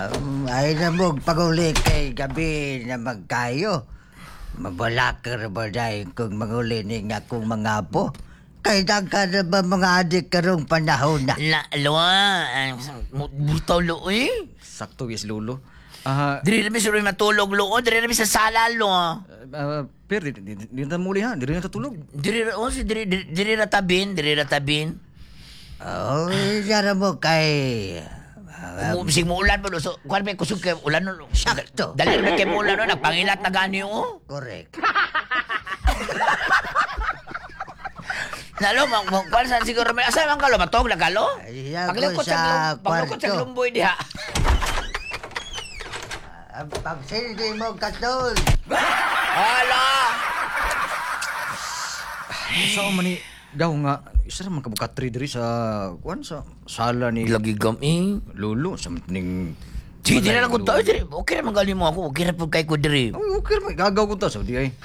Ay na mo paguli kay gabi na magkayo. Mabalakar ba dahil kung manguli ni nga kong mga apo? Kay ka na ba mga adik karong panahon na? Lwa, butaw lo eh. Sakto, yes, Lolo. Diri na suruy matulog lo, diri na sa sala lo. Pero, di na muli ha. Di na tatulog. Diri na tabin. Yara mo kay... Bisig mo ulan mo, so, kuwan may kusog kay ulan no. Sakto. Dali na kay mo ulan no, nagpangilat na gani o. Correct. Nalo, kuwan saan siguro may asa man kalo, matog na kalo? Paglukot sa lumboy diha. Pagsildi mo katol. Hala! Saan man ni... Daw nga, isa naman kabukat diri sa... Kuan sa sala ni... Lagi gami. Lolo, sa mating... Sige, di na lang kung tao. Okay naman gali mo ako. Okay na po kay ko diri. Okay naman, gagaw ko ta. Sabi ay...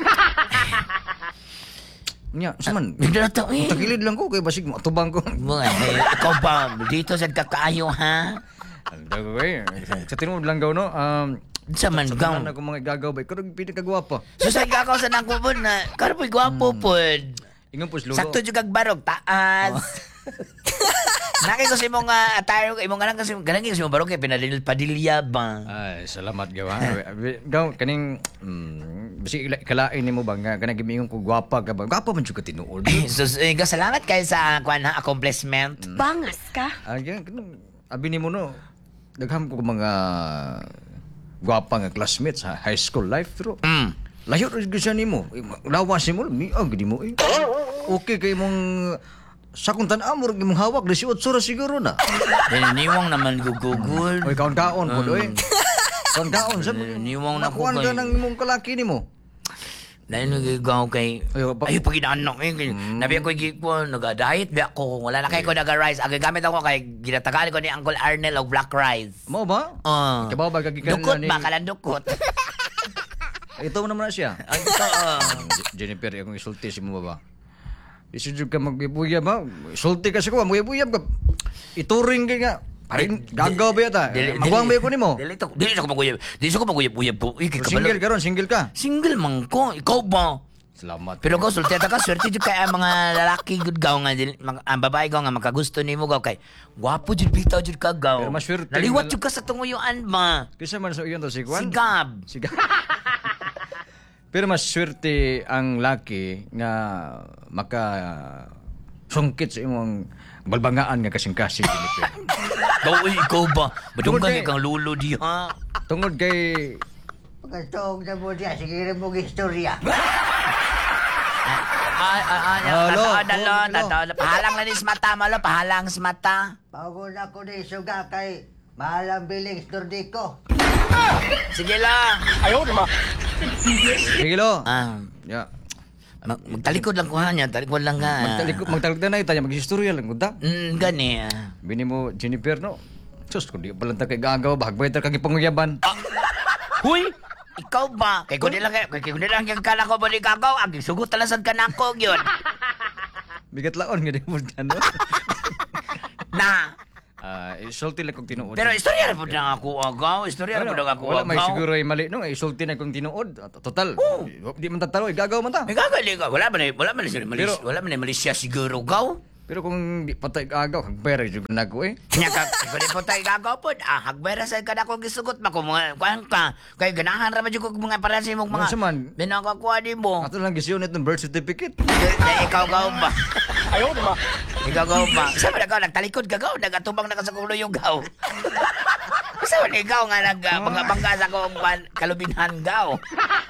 Nya, saman. Hindi na tao eh. Takilid lang ko, kaya basig matubang ko. Ikaw ba? Dito sa kakaayo ha? Ang dago eh. Sa tinuod lang gaw, no? Sa man Sa gaw. tanan ako mga gagaw ba? Ikaw pinakagwapa. So sa gagaw sa nangkubon na, karo po'y gwapo po. Ingon po, Lolo. Sakto juga kag barog, taas. Nakay ko sa imong attire, imong ganang kasi ganang kasi imong barog kay pinadil padilya ba. Ay, salamat gawa. Gaw, kaning... Basi kalain ni mo ba nga kanang gimingon ko gwapa ka ba? Gwapa man jud ka tinuod. So, salamat kayo sa kuan ha, accomplishment. Bangas ka? Yan, abi ni mo no. Dagham ko mga gwapa nga classmates sa high school life pero layo rin siya ni mo. Lawas mo, miag di mo. Okay kay mong sa kung tan-am mo mong hawak 18 oras siguro na. Niwang naman gugugol. Oy kaon-kaon po doy. Kaon-kaon sa niwang na ko kuan ka nang imong kalaki nimo. Dahil nagigaw kay... Ay, pag inaanok eh. Nabi ako nag-diet. Biya ko. Wala na kayo ko nag-rice. Ang gamit ako kay ginatagaan ko ni Uncle Arnel o black rice. Mo ba? Kabaw ba kagikan dukot ba? Kalang dukot. Ito mo naman na siya. Ito, Jennifer, akong isulti si mo ba? Isudyo ka mag-ibuyab ha? Isulti ka siya ko, mag-ibuyab ka. Ituring ka nga. Parin, gagaw ba yata? Magwang ba ko ni mo? Dili ko maguyab. Dili ko maguyab-uyab po. Single ka ron, single ka. Single man ko. Ikaw ba? Salamat. Pero ko, sulteta ka, swerte dyan kaya mga lalaki good gaw nga, ang babae gaw nga, makagusto ni mo gaw kay, gwapo dyan, bitaw dyan ka gaw. Pero maswerte. Naliwat dyan ka sa tunguyuan ba? Kisa man sa iyon to, si Juan? Sigab. Pero mas swerte ang laki nga maka sungkit sa imong balbangaan nga kasing-kasing. Ikaw ba? Badong ka kang lulo di ha? Tungod kay... Pagkatong na mo diya, sige rin mong istorya. Pahalang na ni mata, malo, pahalang sa mata. Pagod ako ni suga kay mahalang biling stordi ko. Sige lang. Sige lo. Ya. Magtalikod lang ko ha niya, talikod lang ka. Magtalikod na ita niya, mag-istorya lang ko ta. Gani. Bini mo, Jennifer, no? Sus, kung di pa lang ta kay gagaw, bagbay ta kagi panguyaban. Huy! Ikaw ba? Kay kundi lang yung kala ko ba ni Kagaw, ang sugot talasan ka na ako, yun. Bigat laon nga di mo dyan, no? Na! Isulti lang kong tinuod. Pero istorya na po na ako, Agaw. Istorya na po na ako, Wala may Agaw. siguro ay mali, no? Isulti na kong tinuod. Total. Di man tatalo, gagaw man ta. May gagali ka. Wala man na Malaysia siguro, Gaw. Pero kung di patay agaw, hagbera yung na ko eh. Nya ka, kung di po tayo gagaw po, hagbera sa kada ko gisugot pa ko mga, kuhan ka, kaya ganahan raman yung mga para sa imong mga, binakakuha di mo. Ato lang gisunit ng birth certificate. Ikaw gaw ba? Ayaw ba? Ikaw gaw ba? Sa ba gaw, nagtalikod ka gaw, nagatubang na ka sa kulo yung gaw. Sa ba ikaw nga mga bangga sa kong kalubinhan gaw.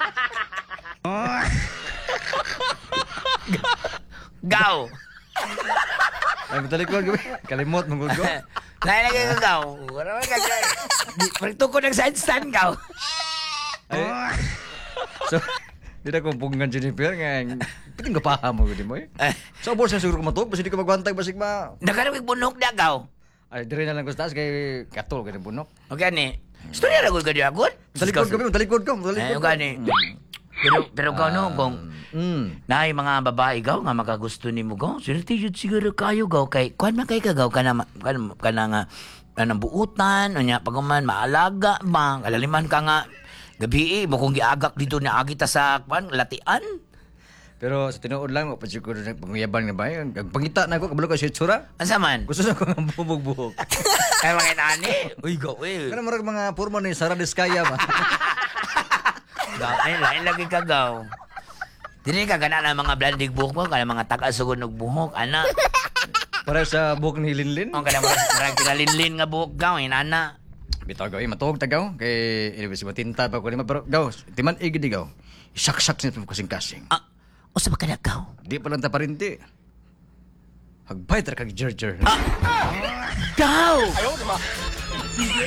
Gaw. Ay, matalik ko, kalimot, mong ko. Nalagay ka gaw. Wala ka gaw. Parito ko ng side stand gaw. So, di na kong pungan Jennifer nga, piting kapaha mo di mo eh. So, boss, siguro ko matulog, basta di ka magwantay, basig ma... Nagkaroon kong bunok na gaw. Ay, dire na lang ko sa taas, kay katol, kay bunok. Okay, ni. Storya na ka di agod? Talikod ko. Okay, ni. Pero gaw no, kung naay mga babae gaw nga makagusto nimo gaw, swerte jud siguro kayo gaw kay kuan man kay ka gaw kana nga ng buutan, unya paguman maalaga ba, kalaliman ka nga gabi mo kung giagak dito na agita sa kwan latian. Pero sa tinuod lang, pa siguro na pangyaban nga ba? Pangita na ako, kabalo ka siya tsura. Asa man? Gusto na ko nga bubog-buhok. Ay mga nani. Uy, go eh. Kana marag mga purmo ni Sara Diskaya ba? Ay, lain lagi ka gaw. Dili ka gana ng mga blandig buhok mo, kana mga taga-sugod ng buhok, ana. Para sa buhok ni Linlin. O kana marag pinalinlin nga buhok gaw, inana. Bitaw gaw, matuog tagaw. Kay, anyway, si matinta pa ko lima. Pero gaw, timan igidi gaw. Isak-sak siya kasing-kasing. Ah, o sa ka na gaw? Di pa lang taparinti. Hagbay tara kag Gerger. Gaw!